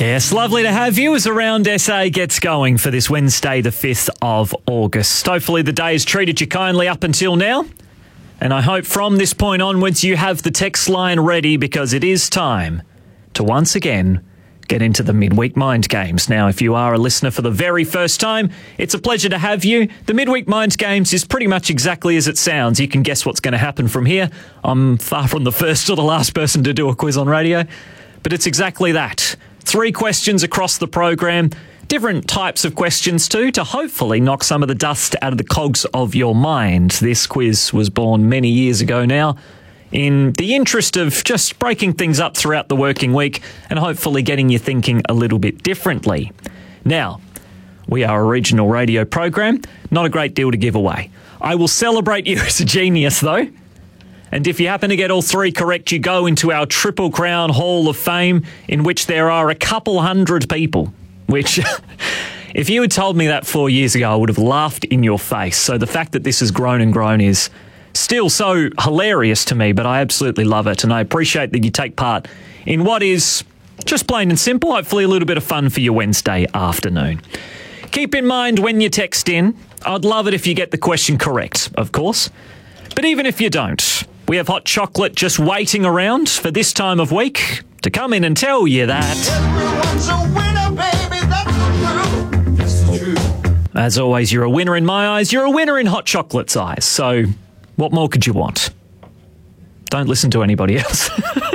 Yes, lovely to have you as Around SA gets going for this Wednesday, the 5th of August. Hopefully the day has treated you kindly up until now. And I hope from this point onwards you have the text line ready because it is time to once again get into the Midweek Mind Games. Now, if you are a listener for the very first time, it's a pleasure to have you. The Midweek Mind Games is pretty much exactly as it sounds. You can guess what's going to happen from here. I'm far from the first or the last person to do a quiz on radio, but it's exactly that. 3 questions across the program, different types of questions too, to hopefully knock some of the dust out of the cogs of your mind. This quiz was born many years ago now in the interest of just breaking things up throughout the working week and hopefully getting you thinking a little bit differently. Now, we are a regional radio program, not a great deal to give away. I will celebrate you as a genius though. And if you happen to get all 3 correct, you go into our Triple Crown Hall of Fame, in which there are a couple hundred people, which, if you had told me that 4 years ago, I would have laughed in your face. So the fact that this has grown and grown is still so hilarious to me, but I absolutely love it. And I appreciate that you take part in what is just plain and simple, hopefully a little bit of fun for your Wednesday afternoon. Keep in mind when you text in, I'd love it if you get the question correct, of course. But even if you don't, we have hot chocolate just waiting around for this time of week to come in and tell you that. Everyone's a winner, baby, that's the truth. This is true. As always, you're a winner in my eyes. You're a winner in hot chocolate's eyes. So what more could you want? Don't listen to anybody else.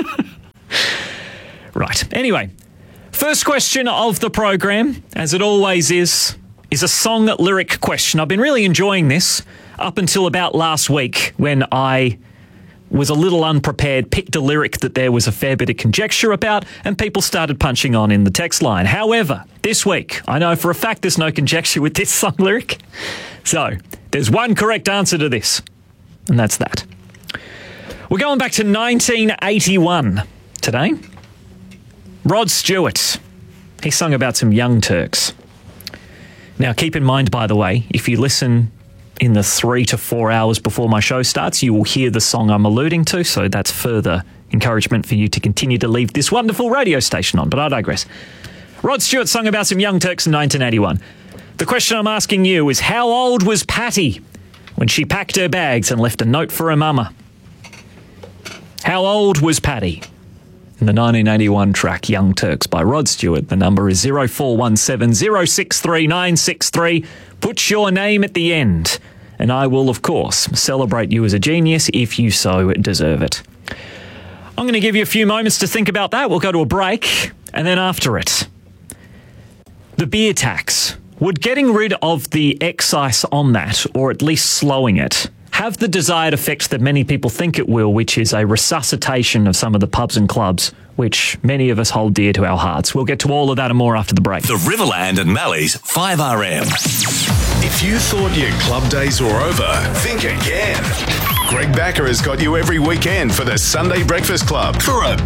Right. Anyway, first question of the program, as it always is a song lyric question. I've been really enjoying this up until about last week when I was a little unprepared, picked a lyric that there was a fair bit of conjecture about, and people started punching on in the text line. However, this week, I know for a fact there's no conjecture with this song lyric. So, there's one correct answer to this, and that's that. We're going back to 1981 today. Rod Stewart, he sung about some Young Turks. Now, keep in mind, by the way, if you listen in the 3 to 4 hours before my show starts, you will hear the song I'm alluding to, so that's further encouragement for you to continue to leave this wonderful radio station on, but I digress. Rod Stewart sung about some Young Turks in 1981. The question I'm asking you is, how old was Patty when she packed her bags and left a note for her mama? How old was Patty? In the 1981 track Young Turks by Rod Stewart, the number is 0417 063 963. Put your name at the end, and I will, of course, celebrate you as a genius if you so deserve it. I'm going to give you a few moments to think about that. We'll go to a break, and then after it, the beer tax. Would getting rid of the excise on that, or at least slowing it, have the desired effect that many people think it will, which is a resuscitation of some of the pubs and clubs, which many of us hold dear to our hearts? We'll get to all of that and more after the break. The Riverland and Mally's 5RM. If you thought your club days were over, think again. Greg Backer has got you every weekend for the Sunday Breakfast Club for a